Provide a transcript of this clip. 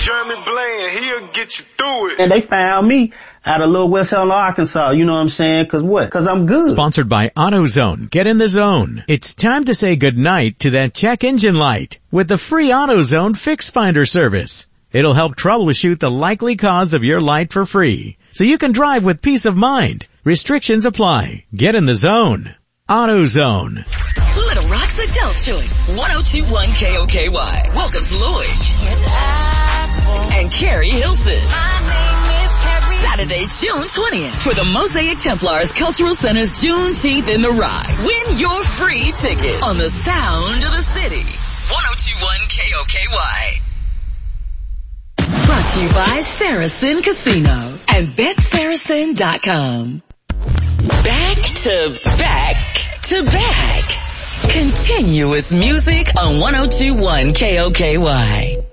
Jeremy Bland, he'll get you through it. And they found me out of Little West Helena, Arkansas. You know what I'm saying? Cause what? Cause I'm good. Sponsored by AutoZone. Get in the zone. It's time to say goodnight to that check engine light with the free AutoZone Fix Finder service. It'll help troubleshoot the likely cause of your light for free, so you can drive with peace of mind. Restrictions apply. Get in the zone. AutoZone. Little Rock's Adult Choice, 102.1 KOKY. Welcomes Lloyd and Carrie Hilson. Saturday, June 20th for the Mosaic Templars Cultural Center's Juneteenth in the Ride. Win your free ticket on the Sound of the City. 102.1 KOKY. Brought to you by Saracen Casino and BetSaracen.com. Back to back to back. Continuous music on 102.1 KOKY.